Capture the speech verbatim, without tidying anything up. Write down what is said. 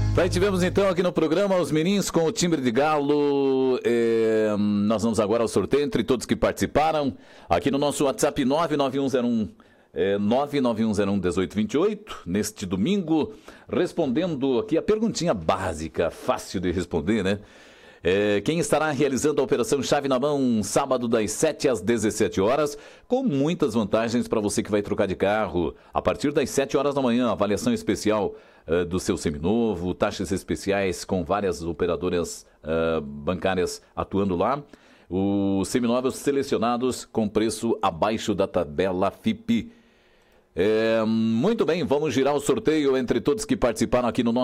Aí tivemos então aqui no programa os meninos com o timbre de galo. É, nós vamos agora ao sorteio entre todos que participaram. Aqui no nosso WhatsApp nove nove um zero um, é, nove nove um zero um um oito dois oito, neste domingo, respondendo aqui a perguntinha básica, fácil de responder, né? É, quem estará realizando a Operação Chave na Mão, sábado das sete às dezessete horas, com muitas vantagens para você que vai trocar de carro. A partir das sete horas da manhã, avaliação especial uh, do seu seminovo, taxas especiais com várias operadoras uh, bancárias atuando lá. Os seminovos selecionados com preço abaixo da tabela F I P. É, muito bem, vamos girar o sorteio entre todos que participaram aqui no nosso